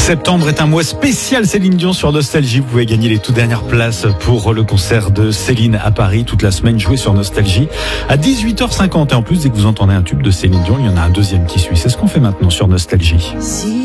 Septembre est un mois spécial Céline Dion sur Nostalgie. Vous pouvez gagner les toutes dernières places pour le concert de Céline à Paris toute la semaine, joué sur Nostalgie à 18h50. Et en plus, dès que vous entendez un tube de Céline Dion, il y en a un deuxième qui suit. C'est ce qu'on fait maintenant sur Nostalgie.